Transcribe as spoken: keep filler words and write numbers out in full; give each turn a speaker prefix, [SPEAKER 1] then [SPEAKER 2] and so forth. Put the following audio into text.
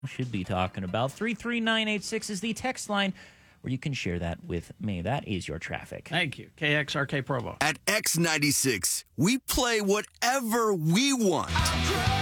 [SPEAKER 1] should be talking about. three three nine eight six is the text line where you can share that with me. That is your traffic.
[SPEAKER 2] Thank you. K X R K Provo.
[SPEAKER 3] At X ninety-six, we play whatever we want.